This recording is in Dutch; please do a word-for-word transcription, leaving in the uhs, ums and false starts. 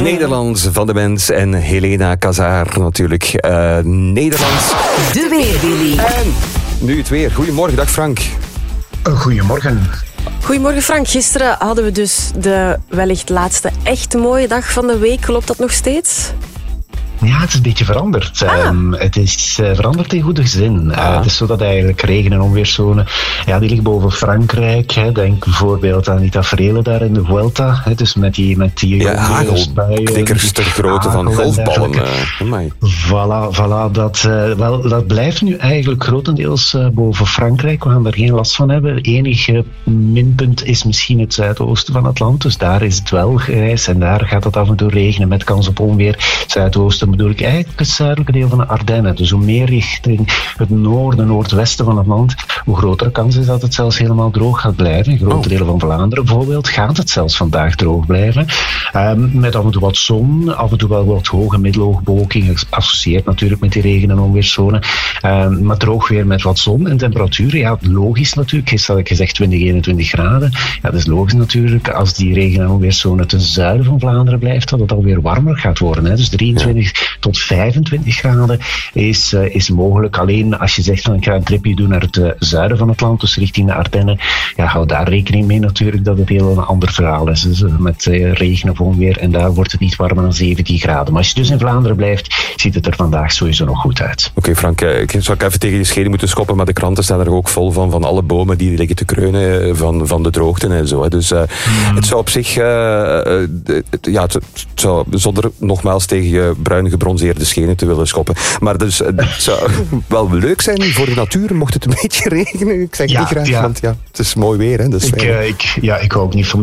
Nederlands van de Mens en Helena Cazaar natuurlijk. Uh, Nederlands. De Weerwilly. En nu het weer. Goedemorgen, dag Frank. Goedemorgen. Goedemorgen Frank. Gisteren hadden we dus de wellicht laatste echt mooie dag van de week. Klopt dat nog steeds? Ja, het is een beetje veranderd. Ah. Um, het is uh, veranderd in goede zin. Uh, Ah. Het is zo dat eigenlijk regen- en onweerszone, ja, die ligt boven Frankrijk. Hè. Denk bijvoorbeeld aan die taferelen daar in de Vuelta. Hè. Dus met die, met die Ja, hagelknikkers ter grootte van hagel en golfballen. dergelijke. Uh, amai. Voilà, voilà dat, uh, wel, dat blijft nu eigenlijk grotendeels uh, boven Frankrijk. We gaan daar geen last van hebben. Het enige minpunt is misschien het zuidoosten van het land. Dus daar is het wel grijs en daar gaat het af en toe regenen met kans op onweer. Zuidoosten bedoel ik eigenlijk het zuidelijke deel van de Ardennen. Dus hoe meer richting het noorden, noordwesten van het land, hoe grotere kans is dat het zelfs helemaal droog gaat blijven. In grote Oh. delen van Vlaanderen bijvoorbeeld gaat het zelfs vandaag droog blijven. Um, met af en toe wat zon, af en toe wel wat hoge middelhoge bewolking, geassocieerd natuurlijk met die regen- en onweerszone. Um, maar droog weer met wat zon en temperaturen. Ja, logisch natuurlijk. Gisteren had ik gezegd twintig, eenentwintig graden. Ja, dat is logisch natuurlijk. Als die regen- en onweerszone ten zuiden van Vlaanderen blijft, dat het alweer warmer gaat worden. Hè. Dus drieëntwintig tot vijfentwintig graden is, uh, is mogelijk. Alleen als je zegt van ik ga een tripje doen naar het uh, zuiden van het land, dus richting de Ardennen, ja, hou daar rekening mee natuurlijk dat het heel een ander verhaal is. Dus, uh, met uh, regen of onweer en daar wordt het niet warmer dan zeventien graden. Maar als je dus in Vlaanderen blijft, ziet het er vandaag sowieso nog goed uit. Oké okay, Frank, ik zou even tegen je schenen moeten schoppen, maar de kranten staan er ook vol van, van alle bomen die liggen te kreunen van, van de droogte en zo. Hè. Dus uh, mm. het zou op zich, uh, uh, ja, het, het zou zonder nogmaals tegen je bruine gebronzeerde schenen te willen schoppen. Maar dus, het zou wel leuk zijn voor de natuur, mocht het een beetje regenen. Ik zeg het ja, niet graag, ja. want ja, het is mooi weer. Hè, dus ik, uh, ik, ja, ik hou ook niet van